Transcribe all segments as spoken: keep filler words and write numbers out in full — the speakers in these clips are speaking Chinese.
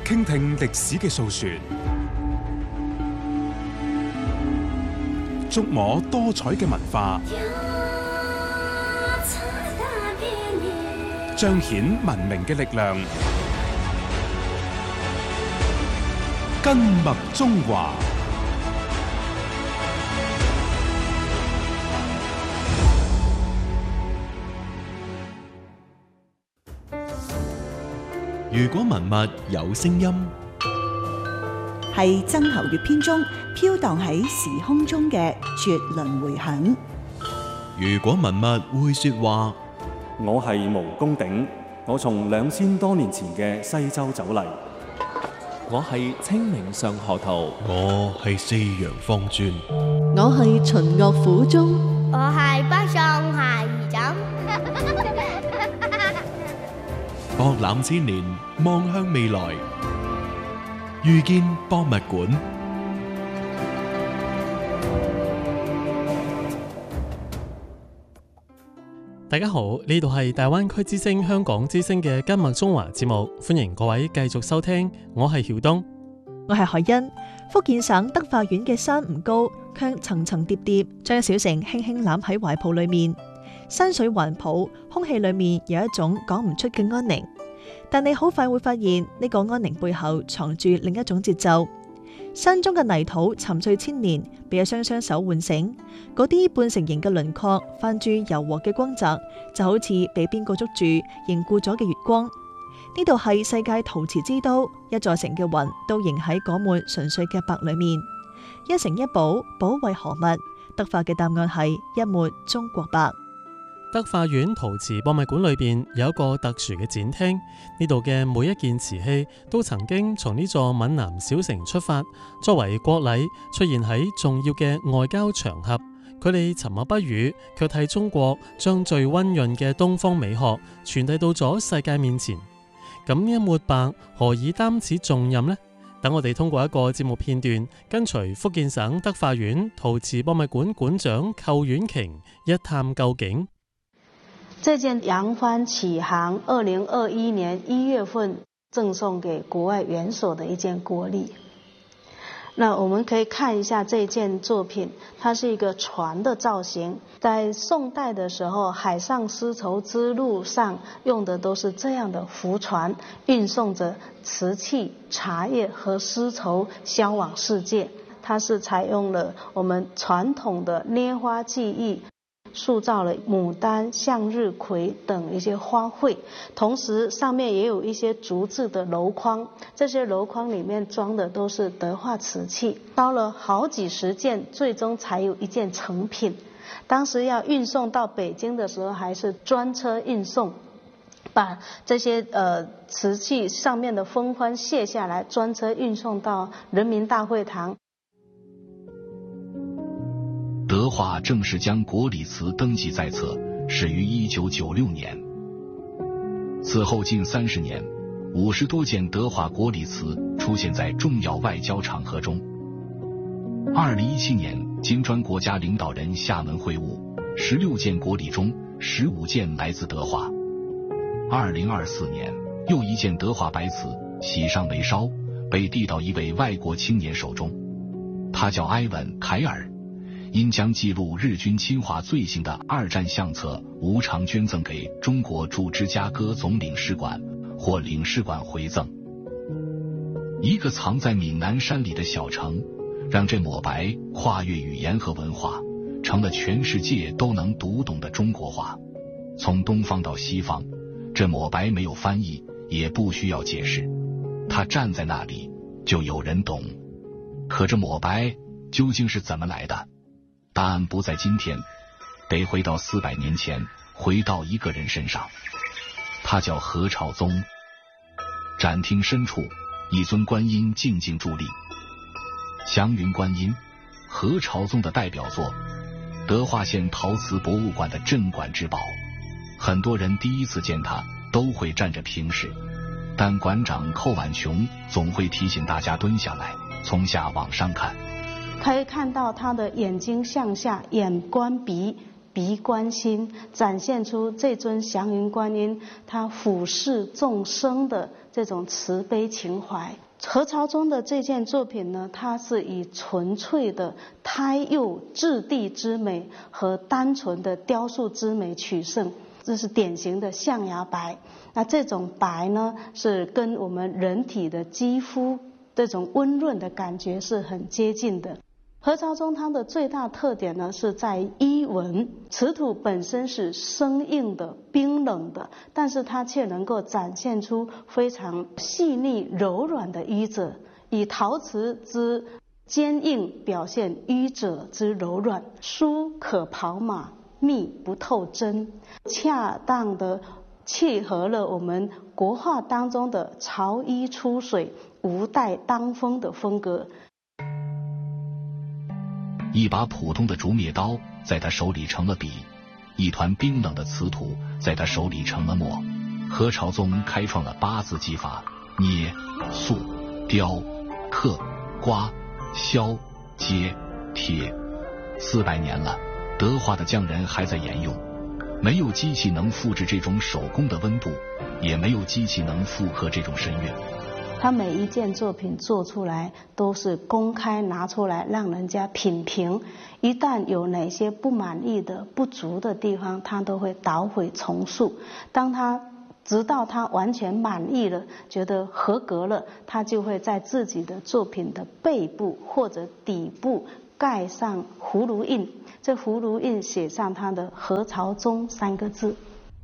傾聽歷史嘅訴說，觸摸多彩嘅文化，彰顯文明嘅力量，根脈中華。 如果文物有聲音， 係曾侯乙編中飄蕩喺時空中嘅絕倫迴響。 如果文物會說話， 我係毛公鼎，我從兩千多年前嘅西周走嚟。 我係清明上河圖， 我係四陽方尊， 我係秦樂府中， 我係北宋孩兒枕。 博覽千年，望向未來，遇見博物館。 大家好，呢度係大灣區之聲香港之聲嘅根脈中華節目，歡迎各位繼續收聽。我係曉東， 我係海欣。福建省德化縣嘅山唔高，卻層層疊疊，將小城輕輕攬喺懷抱裏面。山水環抱，空氣裏面有一種講唔出嘅安寧。但你好快會發現呢個安寧背後藏住另一種節奏。山中嘅泥土沉睡千年，被一雙雙手喚醒，嗰啲半成形嘅輪廓泛住柔和嘅光澤，就好似被邊個捉住凝固咗嘅月光。呢度係世界陶瓷之都，一座城嘅魂都凝喺嗰抹純粹嘅白裏面。一城一寶，寶為何物？德化嘅答案係一抹中國白。 德化縣陶瓷博物館裏邊有一個特殊嘅展廳，呢度嘅每一件瓷器都曾經從呢座閩南小城出發，作為國禮出現喺重要嘅外交場合。佢哋沉默不語，卻替中國將最溫潤嘅東方美學傳遞到咗世界面前。咁呢一抹白何以擔此重任呢？等我哋通過一個節目片段，跟隨福建省德化縣陶瓷博物館館長寇婉瓊一探究竟。 這件揚帆起航二零二一年一月份贈送給國外元首的一件國禮。那我們可以看一下這件作品，它是一個船的造型。在宋代的時候，海上絲綢之路上用的都是這樣的浮船，運送着瓷器、茶葉和絲綢銷往世界。它是採用了我們傳統的捏花技藝，塑造了牡丹、向日葵等一些花卉，同時上面也有一些竹製的簍框，這些簍框裡面裝的都是德化瓷器，燒了好幾十件，最終才有一件成品。當時要運送到北京的時候，還是專車運送，把這些呃瓷器上面的封框卸下來，專車運送到人民大會堂。 德化正式將國禮瓷登記在冊，始於一九九六年。此後近三十年，五十多件德化國禮瓷出現在重要外交場合中。二零一七年，金磚國家領導人廈門會晤，十六件國禮中，十五件來自德化。二零二四年，又一件德化白瓷喜上眉梢，被遞到一位外國青年手中，他叫埃文·凱爾。因將記錄日軍侵華罪行的二戰相冊無償捐贈給中國駐芝加哥總領事館，獲領事館回贈。一個藏在閩南山裡的小城，讓這抹白跨越語言和文化，成了全世界都能讀懂的中國話。從東方到西方，這抹白沒有翻譯，也不需要解釋，它站在那裡就有人懂。可這抹白究竟是怎麼來的？答案不在今天，得回到四百年前，回到一個人身上。他叫何朝宗。展廳深處，一尊觀音靜靜佇立。祥雲觀音，何朝宗的代表作，德化縣陶瓷博物館的鎮館之寶。很多人第一次見他都會站着平視，但館長寇婉瓊總會提醒大家蹲下來，從下往上看。 可以看到他的眼睛向下，眼觀鼻， 鼻观心，展现出这尊祥云观音他俯视众生的这种慈悲情怀。何朝宗的这件作品呢，它是以纯粹的胎釉质地之美和单纯的雕塑之美取胜，这是典型的象牙白。那这种白呢，是跟我们人体的肌肤这种温润的感觉是很接近的。何朝宗它的最大特点呢，是在衣纹，瓷土本身是生硬的、冰冷的，但是它却能够展现出非常细腻柔软的衣褶，以陶瓷之坚硬表现衣褶之柔软，疏可跑马，密不透针，恰当的契合了我们国画当中的潮衣出水、无带当风的风格。 一把普通的竹篾刀在他手里成了笔，一团冰冷的瓷土在他手里成了墨。何朝宗开创了八字技法：捏、塑、雕、刻、刮、削、接、贴。四百年了，德化的匠人还在沿用。没有机器能复制这种手工的温度，也没有机器能复刻这种神韵。 他每一件作品做出来都是公开拿出来让人家品评，一旦有哪些不满意的不足的地方，他都会捣毁重塑。当他直到他完全满意了，觉得合格了，他就会在自己的作品的背部或者底部盖上葫芦印，这葫芦印写上他的何朝宗三个字。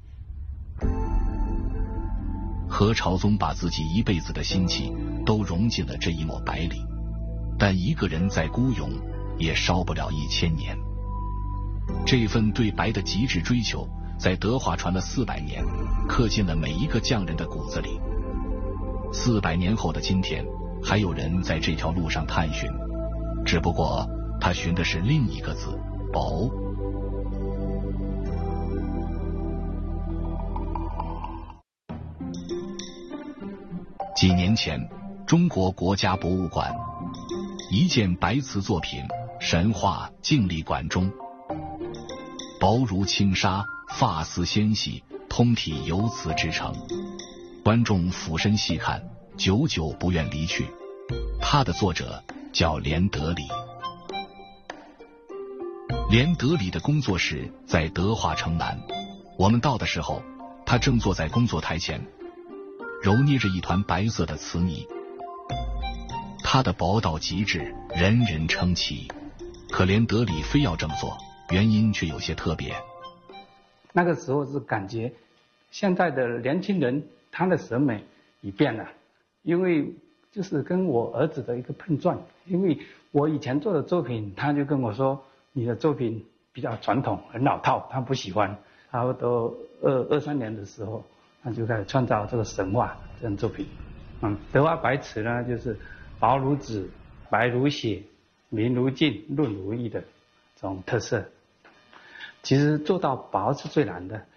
何朝宗把自己一辈子的心气都融进了这一抹白里，但一个人再孤勇也烧不了一千年。这份对白的极致追求在德化传了四百年，刻进了每一个匠人的骨子里。四百年后的今天，还有人在这条路上探寻，只不过他寻的是另一个字：薄。几年前，中国国家博物馆一件白瓷作品《神话静力馆》中，薄如轻纱，发丝纤细，通体由瓷制成。观众俯身细看，久久不愿离去。它的作者叫连德里。连德里的工作室在德化城南，我们到的时候，他正坐在工作台前，揉捏着一团白色的瓷泥。它的薄到极致，人人称奇。可连德里非要这么做，原因却有些特别。 那个时候是感觉现在的年轻人他的审美已变了，因为就是跟我儿子的一个碰撞。因为我以前做的作品，他就跟我说你的作品比较传统，很老套，他不喜欢。差不多二二三年的时候，他就开始创造这个神话这种作品。嗯，德化白瓷呢，就是薄如纸，白如血，明如镜，润如玉的这种特色。其实做到薄是最难的。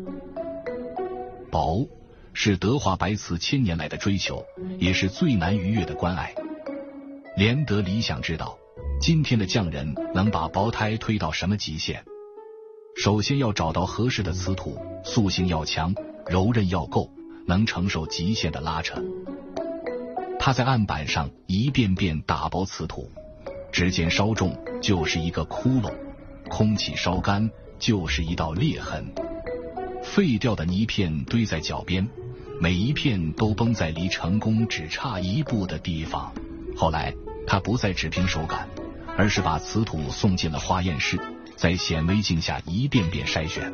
薄是德化白瓷千年来的追求，也是最难逾越的关隘。连德里想知道，今天的匠人能把薄胎推到什么极限？首先要找到合适的瓷土，塑性要强，柔韧要够，能承受极限的拉扯。他在案板上一遍遍打薄瓷土，指尖稍重就是一个窟窿，空气烧干就是一道裂痕。废掉的泥片堆在脚边，每一片都崩在离成功只差一步的地方。后来他不再只凭手感，而是把瓷土送进了化验室，在显微镜下一遍遍筛选。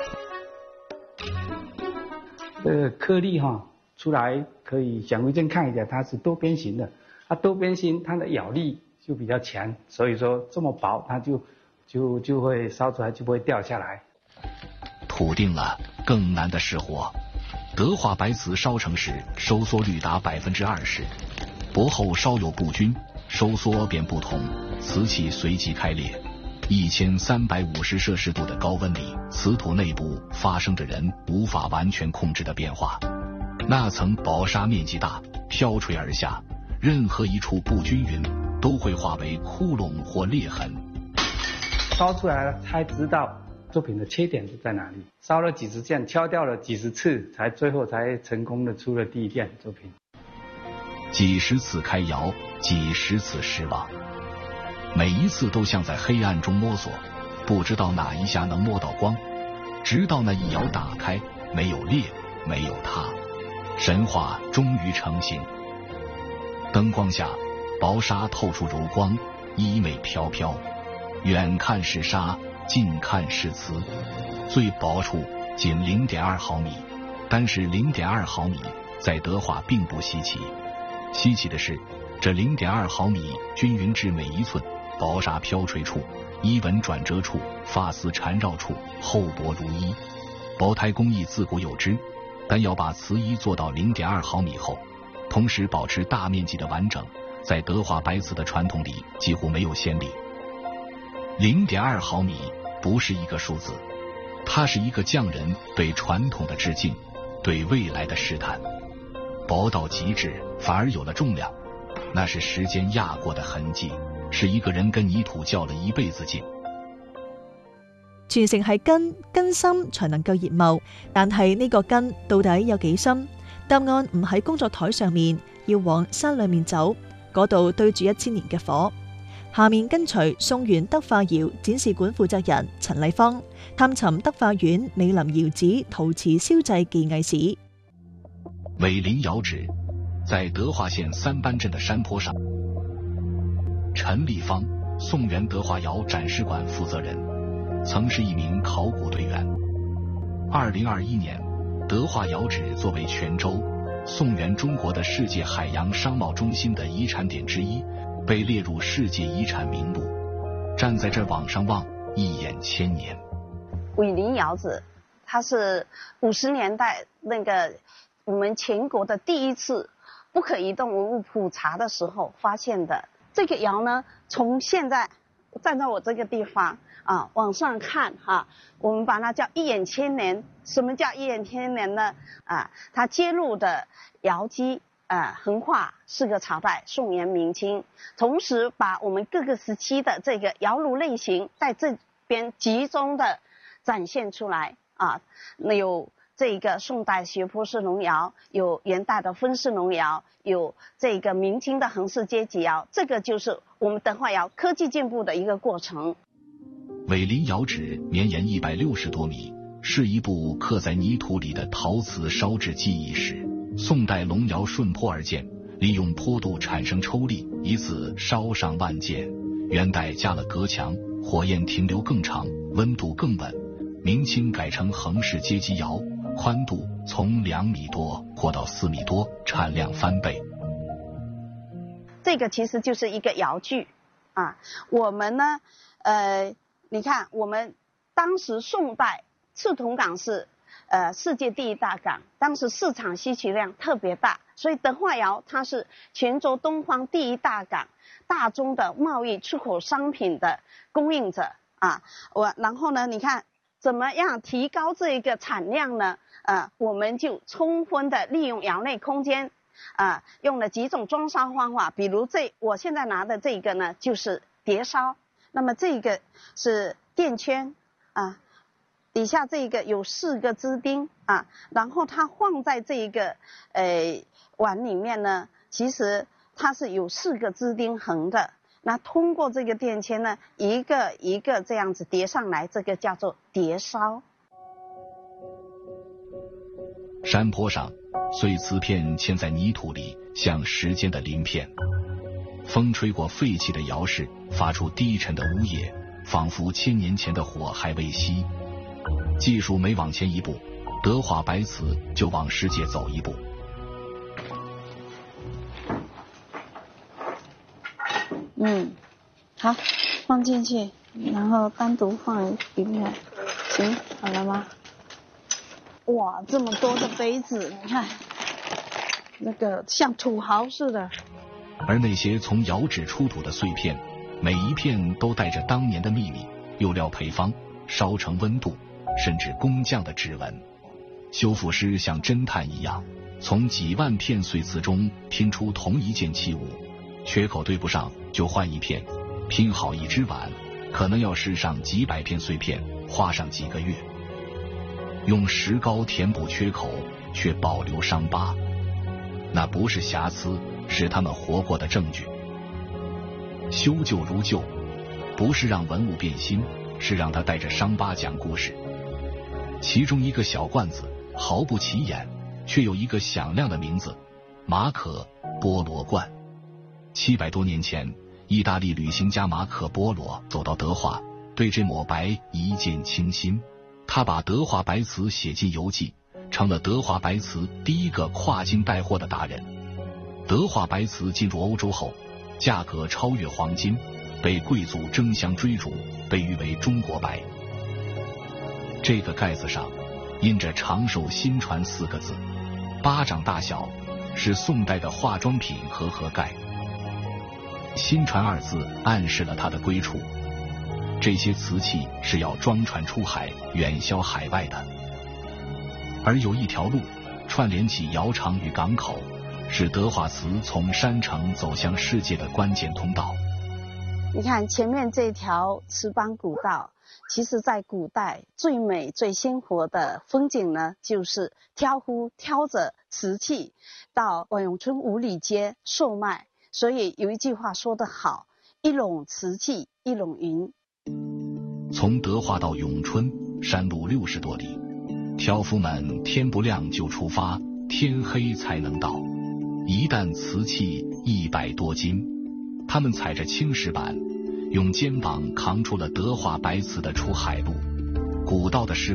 呃，颗粒哈出来可以显微镜看一下，它是多边形的。它多边形，它的咬力就比较强，所以说这么薄，它就就就会烧出来就不会掉下来。 土定了，更难的是活。德化白瓷烧成时，收缩率达百分之二十，薄后稍有不均，收缩便不同，瓷器随即开裂。一千三百五十摄氏度的高温里，瓷土内部发生着人无法完全控制的变化。那层薄纱面积大，飘垂而下，任何一处不均匀都会化为窟窿或裂痕。 烧出来了才知道， 作品的缺点是在哪里？烧了几十件，敲掉了几十次，才最后才成功的出了第一件作品。 几十次开窑，几十次失望，每一次都像在黑暗中摸索，不知道哪一下能摸到光，直到那一窑打开，没有裂，没有塌，神话终于成型。灯光下，薄纱透出柔光，衣袂飘飘，远看是纱，近看是瓷，最薄处仅 零点二毫米，但是 零点二毫米在德化并不稀奇，稀奇的是这 零点二毫米均匀至每一寸，薄纱飘垂处，衣纹转折处，发丝缠绕处，厚薄如一。薄胎工艺自古有之，但要把瓷衣做到 零点二毫米厚，同时保持大面积的完整，在德化白瓷的传统里几乎没有先例。 零点二毫米不是一个数字，它是一个匠人对传统的致敬，对未来的试探。薄到极致，反而有了重量，那是时间压过的痕迹，是一个人跟泥土較了一輩子勁。 傳承係根，根深才能夠熱茂，但係呢個根到底有幾深？答案唔喺工作台上面，要往山裏面走，嗰度堆住一千年嘅火。下面跟隨宋元德化窯展示館負責人陳麗芳探尋德化縣美林窯址陶瓷燒製技藝史。 美林窯址在德化縣三班鎮的山坡上。陳麗芳，宋元德化窯展示館負責人，曾是一名考古隊員。二零二一年，德化窯址作為泉州、宋元中國的世界海洋商貿中心的遺產點之一，被列入世界遺產名錄。站在這往上望，一眼千年。 美林窯址，它是五十年代那個我們全國的第一次不可移動文物普查的時候發現的。這個窯呢，從現在站在我這個地方啊，往上看哈、啊，我們把它叫一眼千年。什麼叫一眼千年呢？啊，它揭露的窯基啊，橫跨四個朝代，宋元明清，同時把我們各個時期的這個窯爐類型在這邊集中的展現出來啊，有這個宋代學坡式龍窯，有元代的分式龍窯，有這個明清的橫式階級窯，這個就是我們德化窯科技進步的一個過程。 美林窯址綿延一百六十多米，是一部刻在泥土裡的陶瓷燒製技藝史。宋代龍窯順坡而建，利用坡度產生抽力，以此燒上萬件。元代加了隔牆，火焰停留更長，溫度更穩。明清改成橫式階級窯，寬度從兩米多擴到四米多，產量翻倍。 這個其實就是一個窯具啊。我們呢，呃，你看我們當時宋代赤銅港是呃世界第一大港，當時市場需求量特別大，所以德化窯它是泉州東方第一大港，大宗的貿易出口商品的供應者啊。我然後呢，你看怎麼樣提高這個產量呢？呃，我們就充分的利用窯內空間，啊、呃，用了幾種裝燒方法，比如這我現在拿的這個呢，就是碟燒，那麼這個是墊圈啊。底下這個有四個支釘啊，然後它放在這個呃碗裏面呢，其實它是有四個支釘橫的，那通過這個墊圈呢，一個一個這樣子疊上來，這個叫做碟燒。 山坡上，碎瓷片嵌在泥土裡，像時間的鱗片。風吹過廢棄的窯室，發出低沉的嗚咽，仿佛千年前的火還未熄。技術每往前一步，德化白瓷就往世界走一步。 嗯，好，放進去，然後單獨放一片，行，好了嗎？哇，這麼多的杯子，你看，那個像土豪似的。 而那些從窯址出土的碎片，每一片都帶着當年的秘密、釉料配方、燒成溫度，甚至工匠的指紋。修復師像偵探一樣，從幾萬片碎瓷中拼出同一件器物，缺口對不上就換一片，拼好一隻碗， 可能要试上几百片碎片，花上几个月。用石膏填补缺口，却保留伤疤，那不是瑕疵，是他们活过的证据。修旧如旧，不是让文物变新，是让它带着伤疤讲故事。其中一个小罐子毫不起眼，却有一个响亮的名字——马可波罗罐。七百多年前，意大利旅行家马可波罗走到德化，对这抹白一见倾心。他把德化白瓷写进游记，成了德化白瓷第一个跨境带货的达人。德化白瓷进入欧洲后，价格超越黄金，被贵族争相追逐，被誉为中国白。这个盖子上印着长寿新传四个字，巴掌大小，是宋代的化妆品和盒盖。新传二字暗示了它的归处，这些瓷器是要装船出海，远销海外的。而有一条路串联起窑厂与港口，是德化瓷从山城走向世界的关键通道。 你看前面这条瓷邦古道，其实在古代最美最鲜活的风景呢，就是挑夫挑着瓷器到万永春五里街售卖。所以有一句话说得好，一垄瓷器一垄银。 从德化到永春山路六十多里，挑夫们天不亮就出发，天黑才能到。一担瓷器一百多斤，他们踩着青石板，用肩膀扛出了德化白瓷的出海路。古道的石